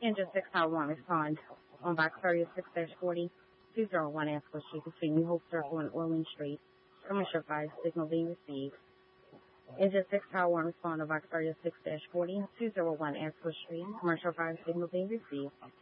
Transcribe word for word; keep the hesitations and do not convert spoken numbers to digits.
Engine six Tower one, respond on box area six forty, two oh one Ascot Street between New Hope Circle and Orleans Street. Commercial five, signal being received. Engine six Tower one, respond on box area six forty, two oh one Ascot Street. Commercial five, signal being received.